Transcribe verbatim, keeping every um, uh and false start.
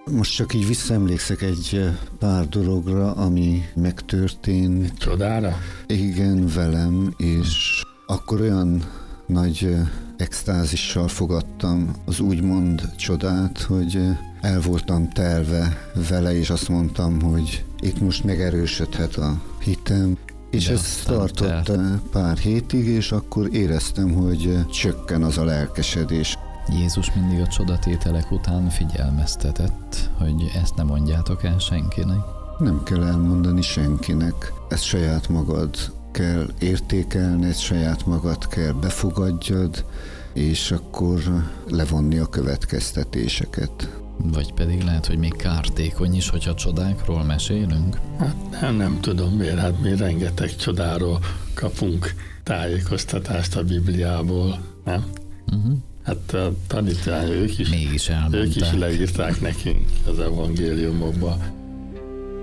Most csak így visszaemlékszek egy pár dologra, ami megtörtént. Csodára? Igen, velem, és akkor olyan nagy extázissal fogadtam az úgymond csodát, hogy el voltam telve vele, és azt mondtam, hogy itt most megerősödhet a hitem. És De ez tartott te. pár hétig, és akkor éreztem, hogy csökken az a lelkesedés. Jézus mindig a csodatételek után figyelmeztetett, hogy ezt nem mondjátok el senkinek. Nem kell elmondani senkinek. Ezt saját magad kell értékelned, saját magad kell befogadjad, és akkor levonni a következtetéseket. Vagy pedig lehet, hogy még kártékony is, hogyha csodákról mesélünk? Hát nem, nem tudom miért, hát mi rengeteg csodáról kapunk tájékoztatást a Bibliából, nem? Uh-huh. Hát a tanítványok, ők is, Mégis elmondták. ők is leírták nekünk az evangéliumokba,